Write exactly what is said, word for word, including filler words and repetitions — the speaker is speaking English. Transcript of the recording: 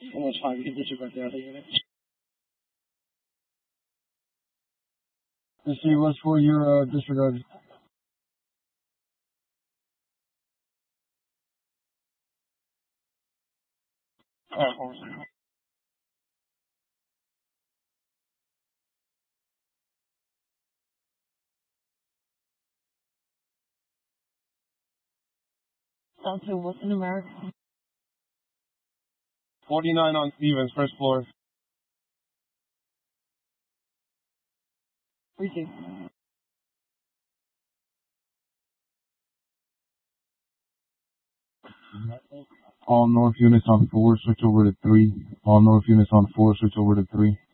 How much time you can get your birthday out of the unit? Let's see, what's for your uh, disregard? Alright, hold on a second. Sounds good. What's the numeric? forty-nine on Stevens, first floor. Receive. All north units on four, switch over to three. All north units on four, switch over to three.